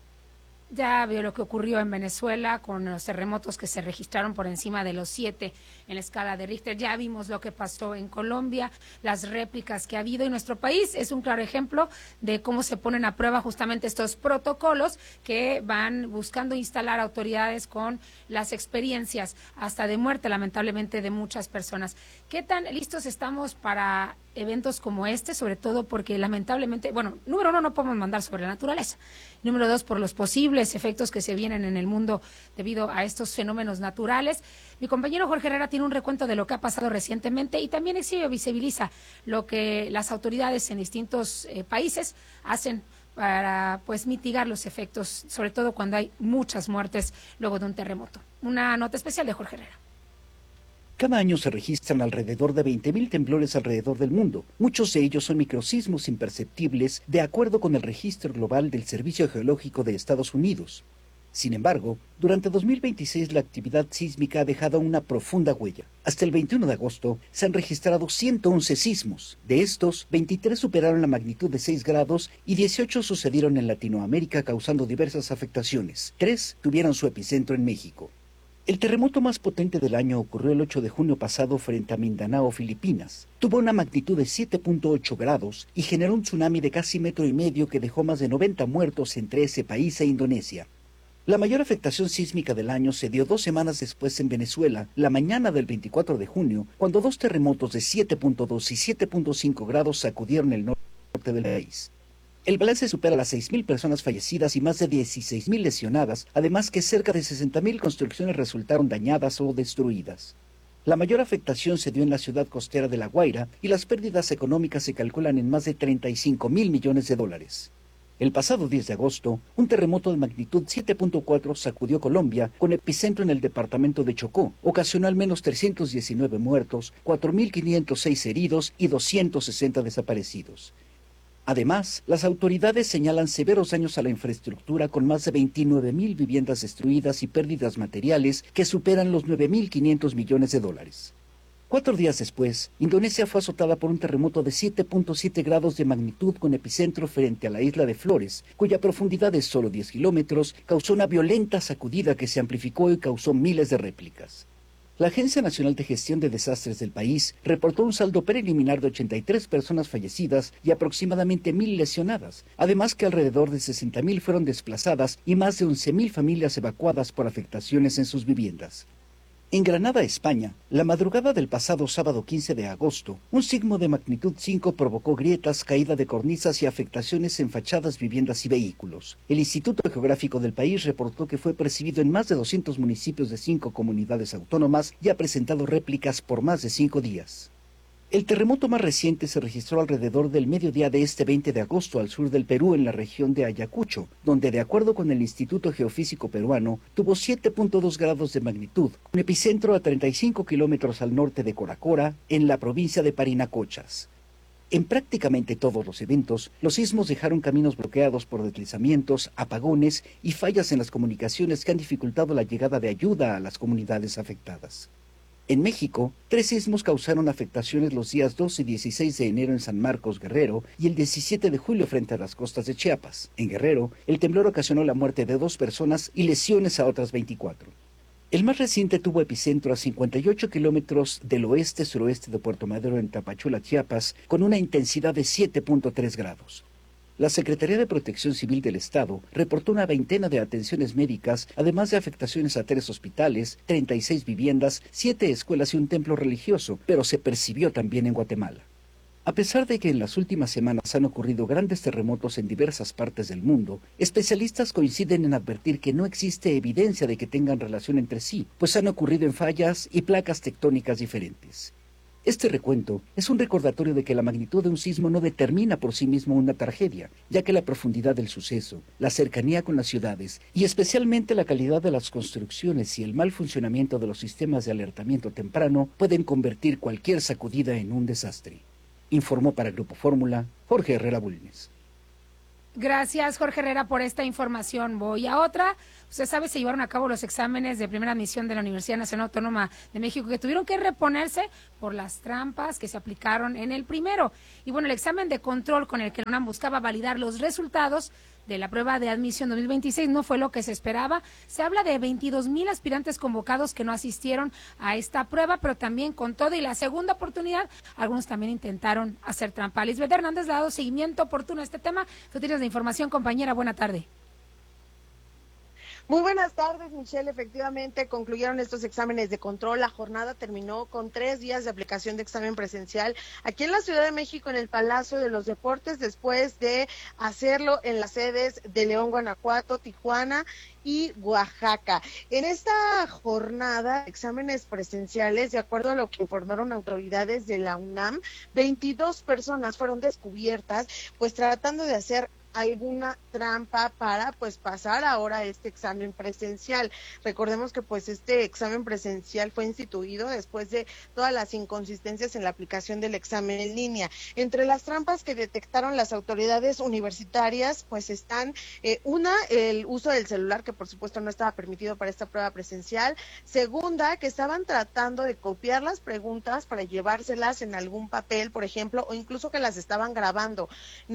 ya vio lo que ocurrió en Venezuela con los terremotos que se registraron por encima de los 7 en la escala de Richter. Ya vimos lo que pasó en Colombia, las réplicas que ha habido, y nuestro país es un claro ejemplo de cómo se ponen a prueba justamente estos protocolos que van buscando instalar autoridades con las experiencias hasta de muerte, lamentablemente, de muchas personas. ¿Qué tan listos estamos para eventos como este? Sobre todo porque lamentablemente, bueno, número 1, no podemos mandar sobre la naturaleza. Número 2, por los posibles efectos que se vienen en el mundo debido a estos fenómenos naturales. Mi compañero Jorge Herrera tiene un recuento de lo que ha pasado recientemente y también exhibe o visibiliza lo que las autoridades en distintos países hacen para mitigar los efectos, sobre todo cuando hay muchas muertes luego de un terremoto. Una nota especial de Jorge Herrera. Cada año se registran alrededor de 20.000 temblores alrededor del mundo. Muchos de ellos son microsismos imperceptibles, de acuerdo con el registro global del Servicio Geológico de Estados Unidos. Sin embargo, durante 2026 la actividad sísmica ha dejado una profunda huella. Hasta el 21 de agosto se han registrado 111 sismos. De estos, 23 superaron la magnitud de 6 grados y 18 sucedieron en Latinoamérica, causando diversas afectaciones. 3 tuvieron su epicentro en México. El terremoto más potente del año ocurrió el 8 de junio pasado frente a Mindanao, Filipinas. Tuvo una magnitud de 7.8 grados y generó un tsunami de casi 1,5 metros que dejó más de 90 muertos entre ese país e Indonesia. La mayor afectación sísmica del año se dio 2 semanas después en Venezuela, la mañana del 24 de junio, cuando 2 terremotos de 7.2 y 7.5 grados sacudieron el norte del país. El balance supera las 6.000 personas fallecidas y más de 16.000 lesionadas, además que cerca de 60.000 construcciones resultaron dañadas o destruidas. La mayor afectación se dio en la ciudad costera de La Guaira y las pérdidas económicas se calculan en más de 35.000 millones de dólares. El pasado 10 de agosto, un terremoto de magnitud 7.4 sacudió Colombia con epicentro en el departamento de Chocó. Ocasionó al menos 319 muertos, 4.506 heridos y 260 desaparecidos. Además, las autoridades señalan severos daños a la infraestructura con más de 29.000 viviendas destruidas y pérdidas materiales que superan los 9.500 millones de dólares. 4 días después, Indonesia fue azotada por un terremoto de 7.7 grados de magnitud con epicentro frente a la isla de Flores, cuya profundidad es solo 10 kilómetros, causó una violenta sacudida que se amplificó y causó miles de réplicas. La Agencia Nacional de Gestión de Desastres del país reportó un saldo preliminar de 83 personas fallecidas y aproximadamente 1.000 lesionadas, además que alrededor de 60.000 fueron desplazadas y más de 11.000 familias evacuadas por afectaciones en sus viviendas. En Granada, España, la madrugada del pasado sábado 15 de agosto, un sismo de magnitud 5 provocó grietas, caída de cornisas y afectaciones en fachadas, viviendas y vehículos. El Instituto Geográfico del país reportó que fue percibido en más de 200 municipios de 5 comunidades autónomas y ha presentado réplicas por más de 5 días. El terremoto más reciente se registró alrededor del mediodía de este 20 de agosto al sur del Perú, en la región de Ayacucho, donde, de acuerdo con el Instituto Geofísico Peruano, tuvo 7.2 grados de magnitud, un epicentro a 35 kilómetros al norte de Coracora, en la provincia de Parinacochas. En prácticamente todos los eventos, los sismos dejaron caminos bloqueados por deslizamientos, apagones y fallas en las comunicaciones que han dificultado la llegada de ayuda a las comunidades afectadas. En México, 3 sismos causaron afectaciones los días 2 y 16 de enero en San Marcos, Guerrero, y el 17 de julio frente a las costas de Chiapas. En Guerrero, el temblor ocasionó la muerte de 2 personas y lesiones a otras 24. El más reciente tuvo epicentro a 58 kilómetros del oeste-suroeste de Puerto Madero, en Tapachula, Chiapas, con una intensidad de 7.3 grados. La Secretaría de Protección Civil del Estado reportó una veintena de atenciones médicas, además de afectaciones a 3 hospitales, 36 viviendas, 7 escuelas y un templo religioso, pero se percibió también en Guatemala. A pesar de que en las últimas semanas han ocurrido grandes terremotos en diversas partes del mundo, especialistas coinciden en advertir que no existe evidencia de que tengan relación entre sí, pues han ocurrido en fallas y placas tectónicas diferentes. Este recuento es un recordatorio de que la magnitud de un sismo no determina por sí mismo una tragedia, ya que la profundidad del suceso, la cercanía con las ciudades y especialmente la calidad de las construcciones y el mal funcionamiento de los sistemas de alertamiento temprano pueden convertir cualquier sacudida en un desastre. Informó para Grupo Fórmula, Jorge Herrera Bulnes. Gracias, Jorge Herrera, por esta información. Voy a otra. Usted sabe, se llevaron a cabo los exámenes de primera admisión de la Universidad Nacional Autónoma de México, que tuvieron que reponerse por las trampas que se aplicaron en el primero. Y bueno, el examen de control con el que la UNAM buscaba validar los resultados de la prueba de admisión 2026 no fue lo que se esperaba. Se habla de 22,000 aspirantes convocados que no asistieron a esta prueba, pero también con todo y la segunda oportunidad, algunos también intentaron hacer trampa. Lisbeth Hernández le ha dado seguimiento oportuno a este tema. Tú tienes la información, compañera. Buena tarde. Muy buenas tardes, Michelle. Efectivamente, concluyeron estos exámenes de control. La jornada terminó con 3 días de aplicación de examen presencial aquí en la Ciudad de México, en el Palacio de los Deportes, después de hacerlo en las sedes de León, Guanajuato, Tijuana y Oaxaca. En esta jornada, exámenes presenciales, de acuerdo a lo que informaron autoridades de la UNAM, 22 personas fueron descubiertas, pues tratando de hacer alguna trampa para pues pasar ahora este examen presencial. Recordemos que pues este examen presencial fue instituido después de todas las inconsistencias en la aplicación del examen en línea. Entre las trampas que detectaron las autoridades universitarias pues están el uso del celular, que por supuesto no estaba permitido para esta prueba presencial. Segunda, que estaban tratando de copiar las preguntas para llevárselas en algún papel, por ejemplo, o incluso que las estaban grabando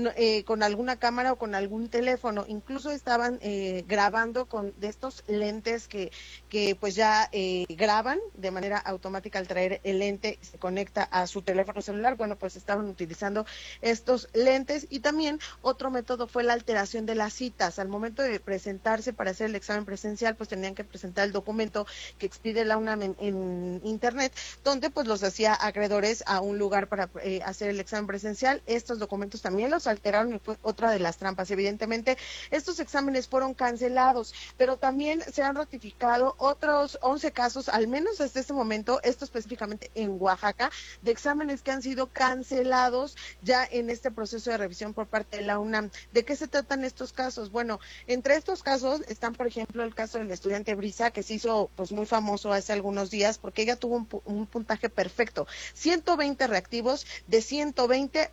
con alguna cámara o con algún teléfono. Incluso estaban grabando con de estos lentes que pues ya graban de manera automática. Al traer el lente se conecta a su teléfono celular. Bueno, pues estaban utilizando estos lentes. Y también otro método fue la alteración de las citas. Al momento de presentarse para hacer el examen presencial, pues tenían que presentar el documento que expide la UNAM en internet, donde pues los hacía acreedores a un lugar para hacer el examen presencial. Estos documentos también los alteraron y fue otra de las trampas. Evidentemente, estos exámenes fueron cancelados, pero también se han ratificado otros 11 casos, al menos hasta este momento, esto específicamente en Oaxaca, de exámenes que han sido cancelados ya en este proceso de revisión por parte de la UNAM. ¿De qué se tratan estos casos? Bueno, entre estos casos están, por ejemplo, el caso del estudiante Brisa, que se hizo pues muy famoso hace algunos días porque ella tuvo un puntaje perfecto. 120 reactivos de 120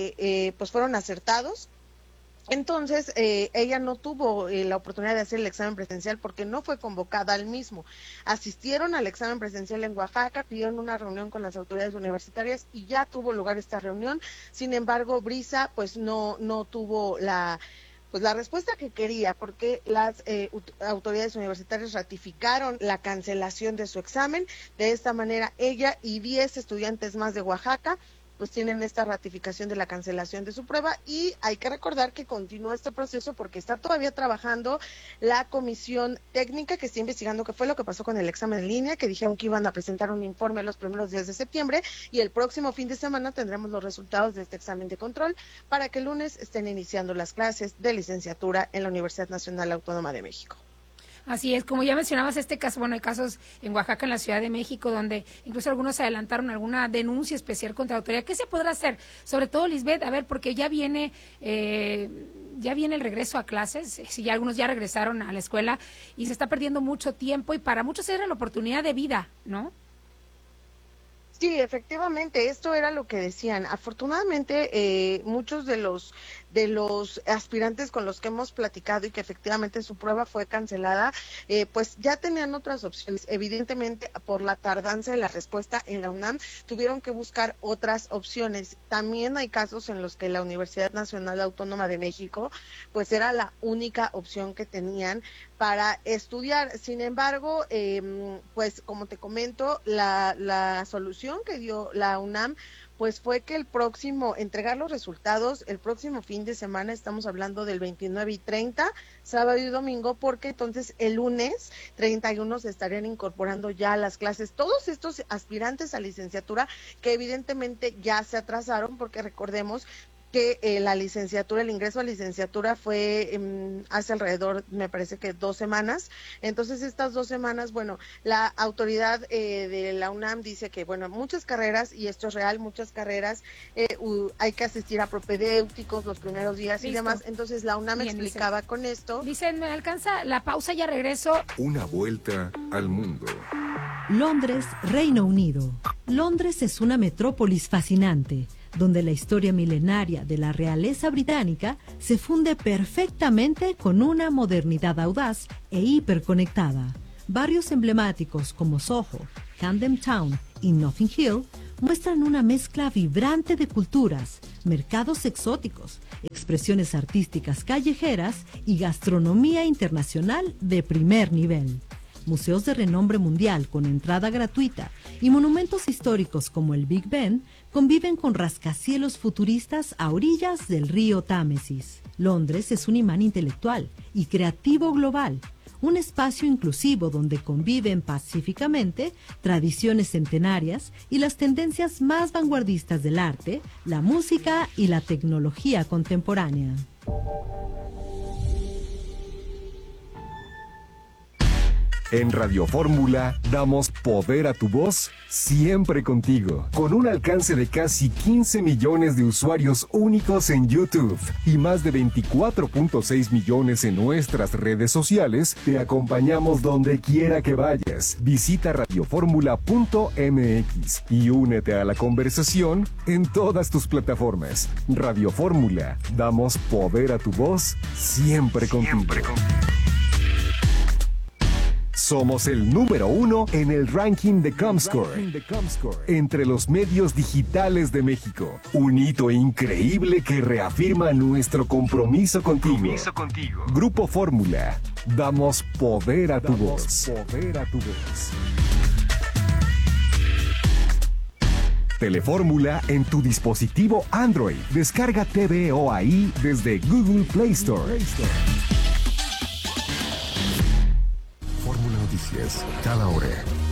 pues fueron acertados. Entonces, ella no tuvo la oportunidad de hacer el examen presencial porque no fue convocada al mismo. Asistieron al examen presencial en Oaxaca, pidieron una reunión con las autoridades universitarias y ya tuvo lugar esta reunión. Sin embargo, Brisa pues no tuvo la respuesta que quería, porque las autoridades universitarias ratificaron la cancelación de su examen. De esta manera, ella y 10 estudiantes más de Oaxaca pues tienen esta ratificación de la cancelación de su prueba. Y hay que recordar que continúa este proceso porque está todavía trabajando la comisión técnica que está investigando qué fue lo que pasó con el examen en línea, que dijeron que iban a presentar un informe los primeros días de septiembre, y el próximo fin de semana tendremos los resultados de este examen de control para que el lunes estén iniciando las clases de licenciatura en la Universidad Nacional Autónoma de México. Así es, como ya mencionabas este caso, bueno, hay casos en Oaxaca, en la Ciudad de México, donde incluso algunos adelantaron alguna denuncia especial contra la autoridad. ¿Qué se podrá hacer? Sobre todo, Lisbeth, a ver, porque ya viene el regreso a clases, si ya algunos ya regresaron a la escuela y se está perdiendo mucho tiempo y para muchos era la oportunidad de vida, ¿no? Sí, efectivamente, esto era lo que decían. Afortunadamente, muchos de los aspirantes con los que hemos platicado y que efectivamente su prueba fue cancelada, pues ya tenían otras opciones. Evidentemente, por la tardanza de la respuesta en la UNAM, tuvieron que buscar otras opciones. También hay casos en los que la Universidad Nacional Autónoma de México, pues era la única opción que tenían para estudiar. Sin embargo, pues como te comento, la solución que dio la UNAM pues fue que entregar los resultados el próximo fin de semana, estamos hablando del 29 y 30, sábado y domingo, porque entonces el lunes 31 se estarían incorporando ya a las clases todos estos aspirantes a licenciatura que evidentemente ya se atrasaron, porque recordemos que el ingreso a licenciatura fue hace alrededor, me parece que 2 semanas. Entonces estas 2 semanas, bueno, la autoridad de la UNAM dice que, bueno, muchas carreras, y esto es real, muchas carreras hay que asistir a propedéuticos los primeros días. Listo. Y demás. Entonces la UNAM explicaba con esto. Dicen, me alcanza la pausa, ya regreso. Una vuelta al mundo. Londres, Reino Unido. Londres es una metrópolis fascinante, donde la historia milenaria de la realeza británica se funde perfectamente con una modernidad audaz e hiperconectada. Barrios emblemáticos como Soho, Camden Town y Notting Hill muestran una mezcla vibrante de culturas, mercados exóticos, expresiones artísticas callejeras y gastronomía internacional de primer nivel. Museos de renombre mundial con entrada gratuita y monumentos históricos como el Big Ben conviven con rascacielos futuristas a orillas del río Támesis. Londres es un imán intelectual y creativo global, un espacio inclusivo donde conviven pacíficamente tradiciones centenarias y las tendencias más vanguardistas del arte, la música y la tecnología contemporánea. En Radio Fórmula damos poder a tu voz siempre contigo, con un alcance de casi 15 millones de usuarios únicos en YouTube y más de 24.6 millones en nuestras redes sociales. Te acompañamos donde quiera que vayas. Visita radioformula.mx y únete a la conversación en todas tus plataformas. Radio Fórmula, damos poder a tu voz siempre contigo. Somos el número 1 en el ranking de Comscore entre los medios digitales de México. Un hito increíble que reafirma nuestro compromiso contigo. Grupo Fórmula. Damos poder a tu voz. Telefórmula en tu dispositivo Android. Descarga TVO ahí desde Google Play Store. Noticias, cada hora.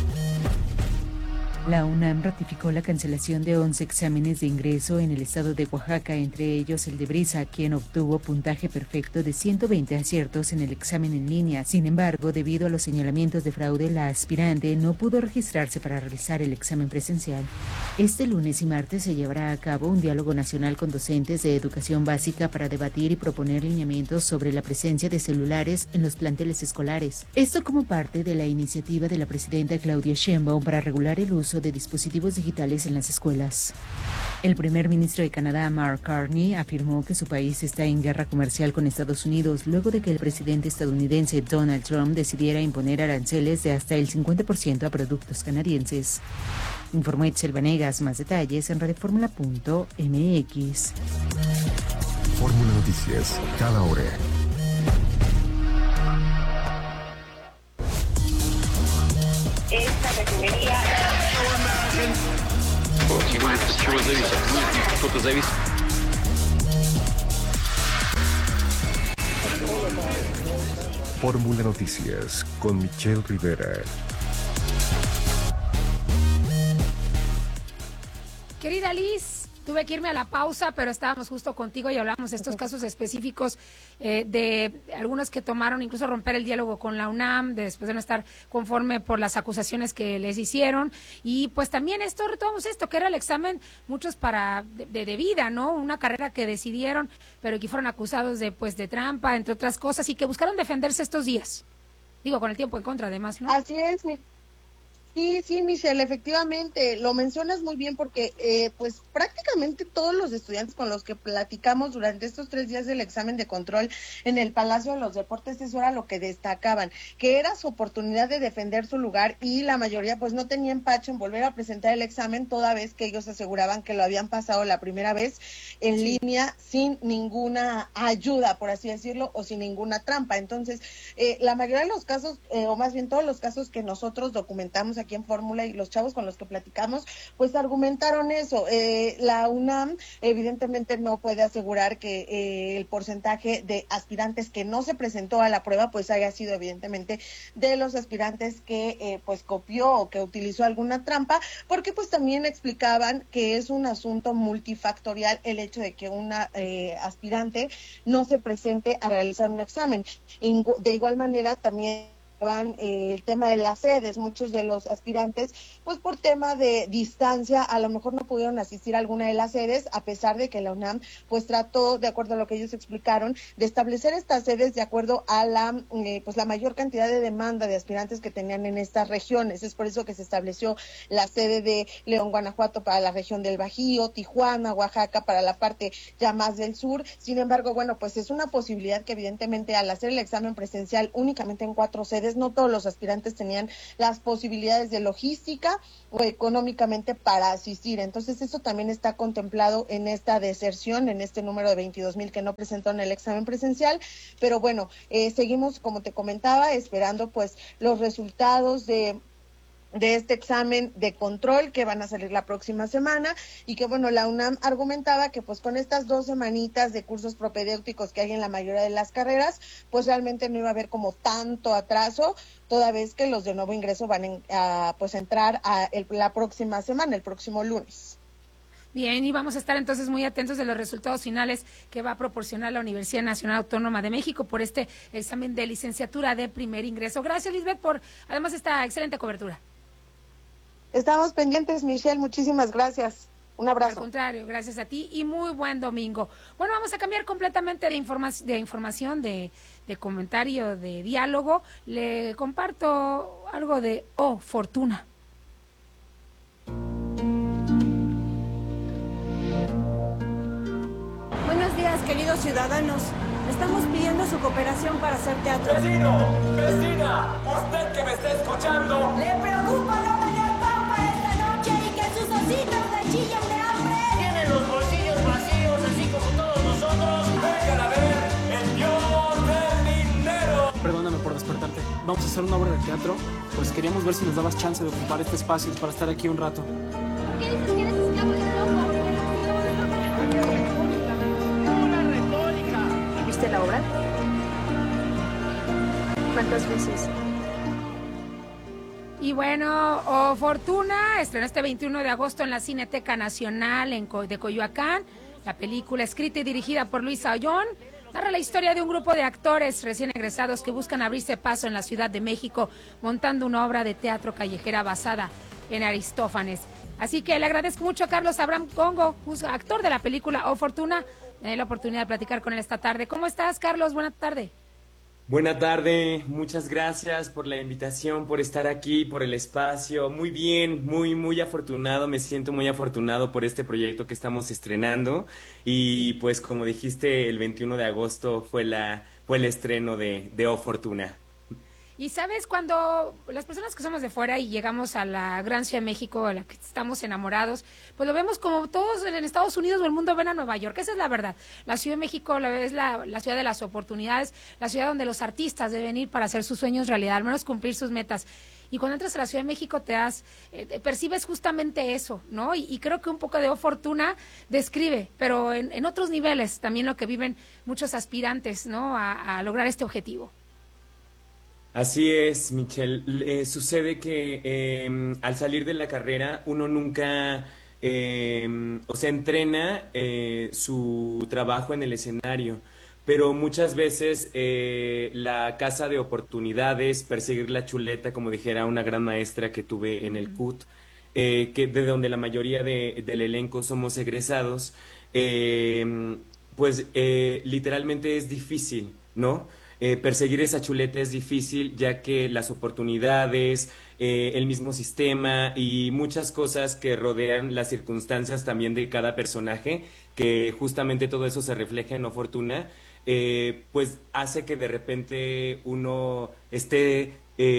La UNAM ratificó la cancelación de 11 exámenes de ingreso en el estado de Oaxaca, entre ellos el de Brisa, quien obtuvo puntaje perfecto de 120 aciertos en el examen en línea. Sin embargo, debido a los señalamientos de fraude, la aspirante no pudo registrarse para realizar el examen presencial. Este lunes y martes se llevará a cabo un diálogo nacional con docentes de educación básica para debatir y proponer lineamientos sobre la presencia de celulares en los planteles escolares. Esto como parte de la iniciativa de la presidenta Claudia Sheinbaum para regular el uso de dispositivos digitales en las escuelas. El primer ministro de Canadá, Mark Carney, afirmó que su país está en guerra comercial con Estados Unidos luego de que el presidente estadounidense Donald Trump decidiera imponer aranceles de hasta el 50% a productos canadienses. Informó Itzel Vanegas. Más detalles en radioformula.mx. Fórmula Noticias, cada hora. Esta refinería. Fórmula Noticias con Michelle Rivera. Querida Liz, tuve que irme a la pausa, pero estábamos justo contigo y hablamos de estos casos específicos de algunos que tomaron incluso romper el diálogo con la UNAM después de no estar conforme por las acusaciones que les hicieron. Y pues también retomamos esto, que era el examen, muchos de vida, ¿no? Una carrera que decidieron, pero que fueron acusados de trampa, entre otras cosas, y que buscaron defenderse estos días. Digo, con el tiempo en contra, además, ¿no? Así es, Sí, Michelle, efectivamente, lo mencionas muy bien porque, prácticamente todos los estudiantes con los que platicamos durante estos 3 días del examen de control en el Palacio de los Deportes, eso era lo que destacaban, que era su oportunidad de defender su lugar, y la mayoría pues no tenía empacho en volver a presentar el examen, toda vez que ellos aseguraban que lo habían pasado la primera vez en línea sin ninguna ayuda, por así decirlo, o sin ninguna trampa. Entonces, la mayoría de los casos, o más bien todos los casos que nosotros documentamos aquí en Fórmula y los chavos con los que platicamos, pues argumentaron eso. La UNAM evidentemente no puede asegurar que el porcentaje de aspirantes que no se presentó a la prueba pues haya sido evidentemente de los aspirantes que pues copió o que utilizó alguna trampa, porque pues también explicaban que es un asunto multifactorial el hecho de que una aspirante no se presente a realizar un examen. De igual manera también el tema de las sedes, muchos de los aspirantes, pues por tema de distancia, a lo mejor no pudieron asistir a alguna de las sedes, a pesar de que la UNAM pues trató, de acuerdo a lo que ellos explicaron, de establecer estas sedes de acuerdo a la pues la mayor cantidad de demanda de aspirantes que tenían en estas regiones. Es por eso que se estableció la sede de León, Guanajuato para la región del Bajío, Tijuana, Oaxaca para la parte ya más del sur. Sin embargo, bueno, pues es una posibilidad que evidentemente al hacer el examen presencial únicamente en 4 sedes, no todos los aspirantes tenían las posibilidades de logística o económicamente para asistir. Entonces eso también está contemplado en esta deserción, en este número de 22,000 que no presentaron el examen presencial. Pero bueno, seguimos, como te comentaba, esperando pues los resultados de este examen de control que van a salir la próxima semana, y que bueno, la UNAM argumentaba que pues con estas 2 semanitas de cursos propedéuticos que hay en la mayoría de las carreras, pues realmente no iba a haber como tanto atraso, toda vez que los de nuevo ingreso van a pues entrar la próxima semana, el próximo lunes. Bien, y vamos a estar entonces muy atentos de los resultados finales que va a proporcionar la Universidad Nacional Autónoma de México por este examen de licenciatura de primer ingreso. Gracias, Lisbeth, por además esta excelente cobertura. Estamos pendientes, Michelle, muchísimas gracias. Un abrazo. Al contrario, gracias a ti y muy buen domingo. Bueno, vamos a cambiar completamente de información, de comentario, de diálogo. Le comparto algo de Fortuna. Buenos días, queridos ciudadanos. Estamos pidiendo su cooperación para hacer teatro. ¡Vecino! ¡Vecina! ¡Usted que me está escuchando! ¿Le preocupa no tener pan para esta noche y que sus ositos le chillen de hambre? ¿Tienen los bolsillos vacíos así como todos nosotros? ¡Vengan a ver el dios del dinero! Perdóname por despertarte. Vamos a hacer una obra de teatro. Pues queríamos ver si nos dabas chance de ocupar este espacio para estar aquí un rato. ¿Por qué dices que eres esclavo de Europa? ¿Viste la obra? ¿Cuántas veces? Y bueno, Fortuna estrenó este 21 de agosto en la Cineteca Nacional de Coyoacán. La película, escrita y dirigida por Luis Ayllón, narra la historia de un grupo de actores recién egresados que buscan abrirse paso en la Ciudad de México, montando una obra de teatro callejera basada en Aristófanes. Así que le agradezco mucho a Carlos Abraham Congo, actor de la película Fortuna. Tengo la oportunidad de platicar con él esta tarde. ¿Cómo estás, Carlos? Buenas tardes. Buena tarde, muchas gracias por la invitación, por estar aquí, por el espacio. Muy bien, muy afortunado, me siento muy afortunado por este proyecto que estamos estrenando. Y pues como dijiste, el 21 de agosto fue el estreno de O Fortuna. Y sabes, cuando las personas que somos de fuera y llegamos a la gran Ciudad de México, a la que estamos enamorados, pues lo vemos como todos en Estados Unidos o el mundo ven a Nueva York. Esa es la verdad. La Ciudad de México es la ciudad de las oportunidades, la ciudad donde los artistas deben ir para hacer sus sueños realidad, al menos cumplir sus metas. Y cuando entras a la Ciudad de México percibes justamente eso, ¿no? Y creo que un poco de Fortuna describe, pero en otros niveles también lo que viven muchos aspirantes, ¿no? A lograr este objetivo. Así es, Michelle. Sucede que al salir de la carrera uno nunca, entrena su trabajo en el escenario, pero muchas veces la casa de oportunidades, perseguir la chuleta, como dijera una gran maestra que tuve en el CUT, que de donde la mayoría del elenco somos egresados, literalmente es difícil, ¿no? perseguir esa chuleta es difícil, ya que las oportunidades, el mismo sistema y muchas cosas que rodean las circunstancias también de cada personaje, que justamente todo eso se refleja en O Fortuna, pues hace que de repente uno esté,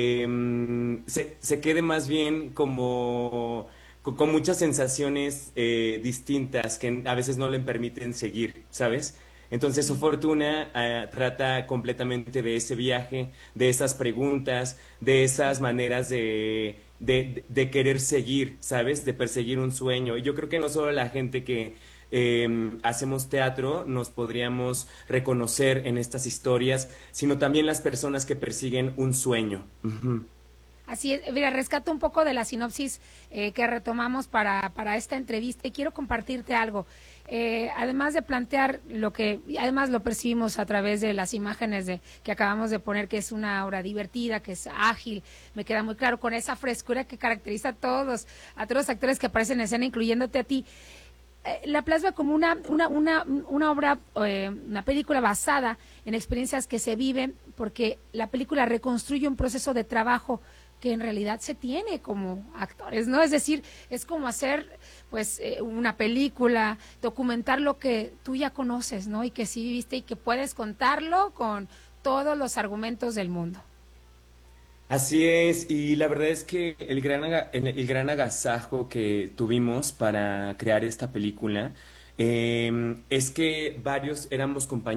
se quede más bien como con muchas sensaciones distintas que a veces no le permiten seguir, ¿sabes? Entonces, Su Fortuna trata completamente de ese viaje, de esas preguntas, de esas maneras de querer seguir, ¿sabes? De perseguir un sueño. Y yo creo que no solo la gente que hacemos teatro nos podríamos reconocer en estas historias, sino también las personas que persiguen un sueño. Uh-huh. Así es, mira, rescato un poco de la sinopsis que retomamos para esta entrevista y quiero compartirte algo. Además de plantear lo que, además lo percibimos a través de las imágenes que acabamos de poner, que es una obra divertida, que es ágil, me queda muy claro, con esa frescura que caracteriza a todos los actores que aparecen en escena, incluyéndote a ti. La plasma como una obra, una película basada en experiencias que se viven, porque la película reconstruye un proceso de trabajo que en realidad se tiene como actores, ¿no? Es decir, es como hacer pues una película, documentar lo que tú ya conoces, ¿no? Y que sí viviste y que puedes contarlo con todos los argumentos del mundo. Así es, y la verdad es que el gran agasajo que tuvimos para crear esta película es que varios éramos compañeros